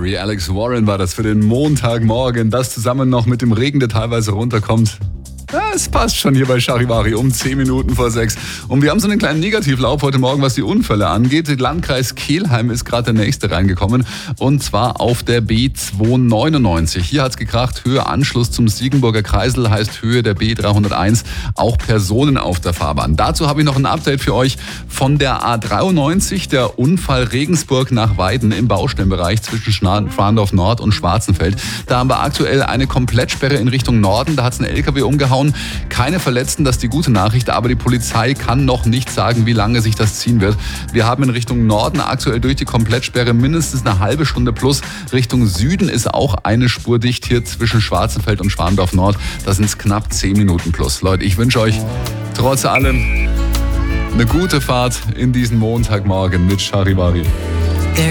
Mary. Alex Warren war das für den Montagmorgen. Das zusammen noch mit dem Regen, der teilweise runterkommt. Ja, es passt schon hier bei Charivari um 10 Minuten vor 6. Und wir haben so einen kleinen Negativlauf heute Morgen, was die Unfälle angeht. Der Landkreis Kelheim ist gerade der nächste reingekommen. Und zwar auf der B299. Hier hat's gekracht. Höhe Anschluss zum Siegenburger Kreisel heißt Höhe der B301. Auch Personen auf der Fahrbahn. Dazu habe ich noch ein Update für euch von der A93. Der Unfall Regensburg nach Weiden im Baustellenbereich zwischen Schrandorf Nord und Schwarzenfeld. Da haben wir aktuell eine Komplettsperre in Richtung Norden. Da hat's einen LKW umgehauen. Keine Verletzten, das ist die gute Nachricht, aber die Polizei kann noch nicht sagen, wie lange sich das ziehen wird. Wir haben in Richtung Norden aktuell durch die Komplettsperre mindestens eine halbe Stunde plus. Richtung Süden ist auch eine Spur dicht hier zwischen Schwarzenfeld und Schwandorf Nord. Da sind es knapp 10 Minuten plus. Leute, ich wünsche euch trotz allem eine gute Fahrt in diesen Montagmorgen mit Charivari.